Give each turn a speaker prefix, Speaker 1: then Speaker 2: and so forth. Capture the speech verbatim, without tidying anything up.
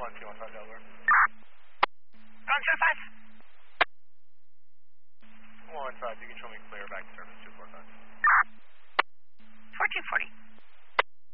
Speaker 1: one two one five Delaware.
Speaker 2: Gong seven five.
Speaker 1: one five, you can show me clear